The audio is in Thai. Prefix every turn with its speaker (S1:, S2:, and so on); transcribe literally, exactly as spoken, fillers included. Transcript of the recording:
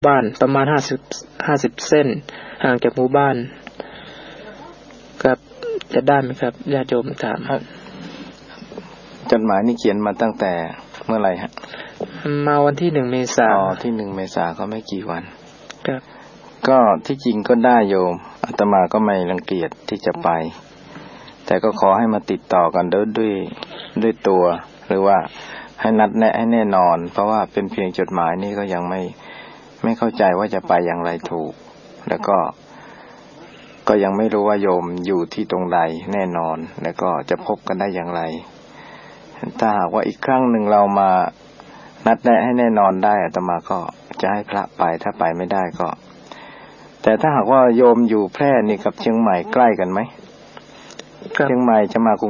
S1: บ้านประมาณห้าสิบห้าสิบเส้นห่างจากหมู่บ้านครับจะได้ไหมครับญาติโยมถาม
S2: จดหมายนี่เขียนมาตั้งแต่เมื่อไหร่ฮะ
S1: มาวันที่หนึ่งเมษายน
S2: อ๋อที่หนึ่งเมษายนก็ไม่กี่วัน
S1: ครับ
S2: ก็ที่จริงก็ได้โยมอาตมาก็ไม่รังเกียจที่จะไปแต่ก็ขอให้มาติดต่อกันด้วยด้วยด้วยตัวหรือว่าให้นัดแนะให้แน่นอนเพราะว่าเป็นเพียงจดหมายนี่ก็ยังไม่ไม่เข้าใจว่าจะไปอย่างไรถูกแล้วก็ก็ยังไม่รู้ว่าโยมอยู่ที่ตรงใดแน่นอนแล้วก็จะพบกันได้อย่างไรถ้าหากว่าอีกครั้งหนึ่งเรามานัดแนะให้แน่นอนได้อาตมาก็จะให้พระไปถ้าไปไม่ได้ก็แต่ถ้าหากว่าโยมอยู่แพร่นี่กับเชียงใหม่ใกล้กันไหมเชียงใหม่จะมากรุง